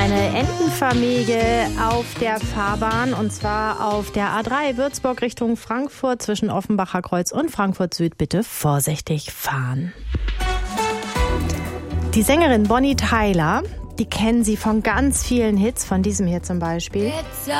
Eine Entenfamilie auf der Fahrbahn, und zwar auf der A3 Würzburg Richtung Frankfurt zwischen Offenbacher Kreuz und Frankfurt Süd. Bitte vorsichtig fahren. Die Sängerin Bonnie Tyler, die kennen Sie von ganz vielen Hits, von diesem hier zum Beispiel.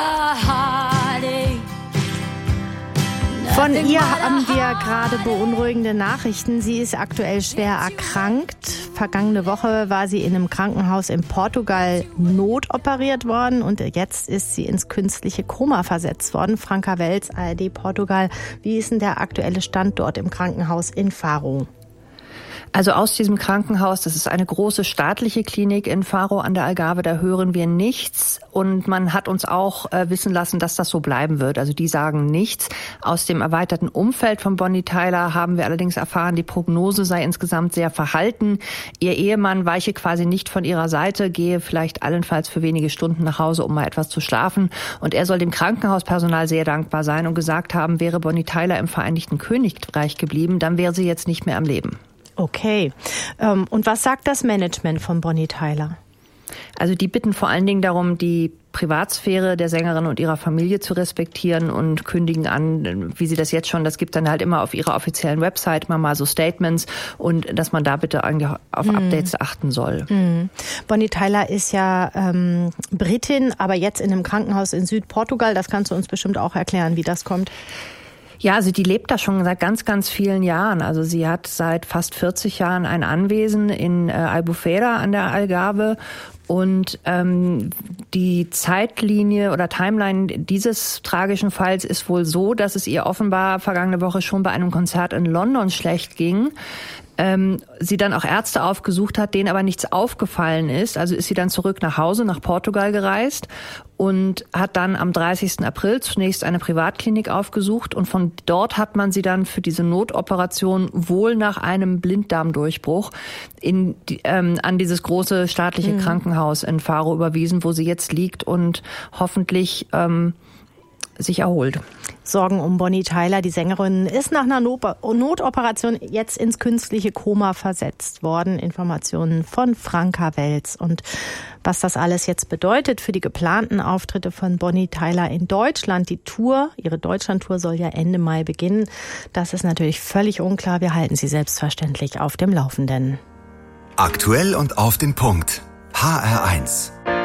Von ihr haben wir gerade beunruhigende Nachrichten. Sie ist aktuell schwer erkrankt. Vergangene Woche war sie in einem Krankenhaus in Portugal notoperiert worden und jetzt ist sie ins künstliche Koma versetzt worden. Franka Welz, ARD Portugal. Wie ist denn der aktuelle Stand dort im Krankenhaus in Faro? Also aus diesem Krankenhaus, das ist eine große staatliche Klinik in Faro an der Algarve, da hören wir nichts. Und man hat uns auch wissen lassen, dass das so bleiben wird. Also die sagen nichts. Aus dem erweiterten Umfeld von Bonnie Tyler haben wir allerdings erfahren, die Prognose sei insgesamt sehr verhalten. Ihr Ehemann weiche quasi nicht von ihrer Seite, gehe vielleicht allenfalls für wenige Stunden nach Hause, um mal etwas zu schlafen. Und er soll dem Krankenhauspersonal sehr dankbar sein und gesagt haben, wäre Bonnie Tyler im Vereinigten Königreich geblieben, dann wäre sie jetzt nicht mehr am Leben. Okay. Und was sagt das Management von Bonnie Tyler? Also die bitten vor allen Dingen darum, die Privatsphäre der Sängerin und ihrer Familie zu respektieren und kündigen an, wie sie das jetzt schon, das gibt dann halt immer auf ihrer offiziellen Website immer mal so Statements und dass man da bitte eigentlich auf Updates achten soll. Bonnie Tyler ist ja Britin, aber jetzt in einem Krankenhaus in Südportugal. Das kannst du uns bestimmt auch erklären, wie das kommt. Ja, also die lebt da schon seit ganz, ganz vielen Jahren. Also sie hat seit fast 40 Jahren ein Anwesen in Albufeira an der Algarve. Und die Zeitlinie oder Timeline dieses tragischen Falls ist wohl so, dass es ihr offenbar vergangene Woche schon bei einem Konzert in London schlecht ging. Sie dann auch Ärzte aufgesucht hat, denen aber nichts aufgefallen ist. Also ist sie dann zurück nach Hause, nach Portugal gereist und hat dann am 30. April zunächst eine Privatklinik aufgesucht. Und von dort hat man sie dann für diese Notoperation wohl nach einem Blinddarmdurchbruch an dieses große staatliche Krankenhaus in Faro überwiesen, wo sie jetzt liegt und hoffentlich sich erholt. Sorgen um Bonnie Tyler, die Sängerin, ist nach einer Notoperation jetzt ins künstliche Koma versetzt worden. Informationen von Franka Welz. Und was das alles jetzt bedeutet für die geplanten Auftritte von Bonnie Tyler in Deutschland, die Tour, ihre Deutschlandtour soll ja Ende Mai beginnen, das ist natürlich völlig unklar. Wir halten Sie selbstverständlich auf dem Laufenden. Aktuell und auf den Punkt. HR1.